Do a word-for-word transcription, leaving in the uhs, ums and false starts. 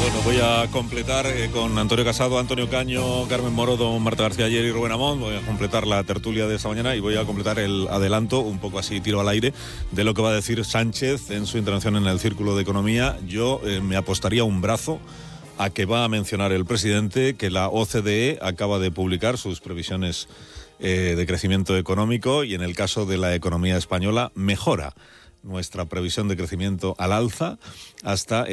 Bueno, voy a completar eh, con Antonio Casado, Antonio Caño, Carmen Morodo, Marta García Ayer y Rubén Amón. Voy a completar la tertulia de esta mañana y voy a completar el adelanto, un poco así tiro al aire, de lo que va a decir Sánchez en su intervención en el Círculo de Economía. Yo eh, me apostaría un brazo a que va a mencionar el presidente que la O C D E acaba de publicar sus previsiones eh, de crecimiento económico y en el caso de la economía española mejora nuestra previsión de crecimiento al alza hasta